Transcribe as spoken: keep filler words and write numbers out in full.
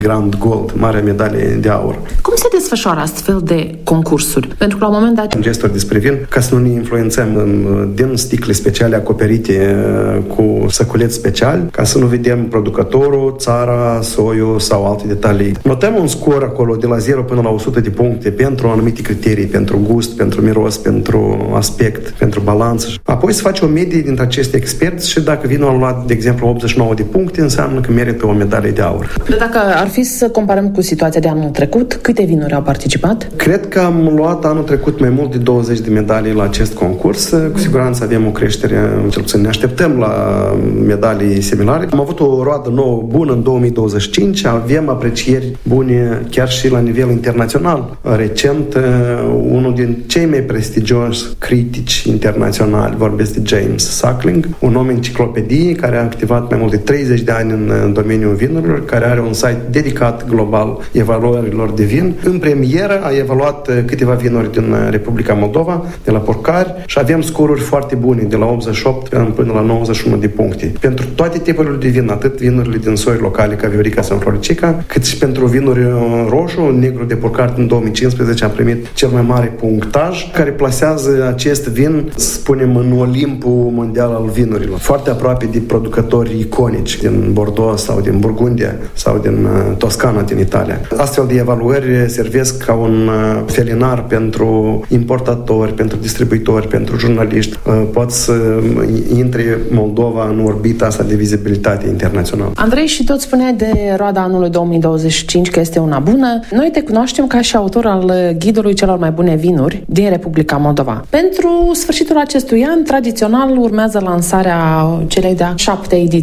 Grand Gold, marea medalie de aur. Cum se desfășoară astfel de concursuri? Pentru că la un moment dat... Gesturi despre vin, ca să nu ne influențăm din sticle speciale acoperite cu săculeți speciali, ca să nu vedem producătorul, țara, soiul sau alte detalii. Notăm un scor acolo de la zero până la o sută de puncte pentru anumite criterii, pentru gust, pentru miros, pentru aspect, pentru balanță. Apoi se face o medie dintre acești experți și dacă vinul a luat, de exemplu, optzeci și nouă de puncte, înseamnă că merită o medalie de aur. Dacă ar fi să comparăm cu situația de anul trecut, câte vinuri au participat? Cred că am luat anul trecut mai mult de douăzeci de medalii la acest concurs. Cu siguranță avem o creștere, cel puțin ne așteptăm la medalii similare. Am avut o roadă nouă bună în două mii douăzeci și cinci, avem aprecieri bune chiar și la nivel internațional. Recent, unul din cei mai prestigioși critici internaționali, vorbesc de James Suckling, un om enciclopedie care a activat mai mult de treizeci de ani în domeniul vinurilor, care are un site dedicat global evaluărilor de vin. În premieră a evaluat câteva vinuri din Republica Moldova, de la Porcari, și avem scoruri foarte bune, de la optzeci și opt până la nouăzeci și unu de puncte. Pentru toate tipurile de vin, atât vinurile din soi locale ca Viorica sau Floricica, cât și pentru vinuri roșu, negru de Porcari din două mii cincisprezece a primit cel mai mare punctaj, care plasează acest vin, spunem, în Olimpul mondial al vinurilor. Foarte aproape de producători iconici din Bordeaux sau din Burgundia sau din Toscana din Italia. Astfel de evaluări servesc ca un felinar pentru importatori, pentru distribuitori, pentru jurnaliști. Pot să intre Moldova în orbita asta de vizibilitate internațională. Andrei, și tot spuneai de roada anului două mii douăzeci și cinci că este una bună. Noi te cunoaștem ca și autor al ghidului celor mai bune vinuri din Republica Moldova. Pentru sfârșitul acestui an, tradițional, urmează lansarea celei de-a șapte ediții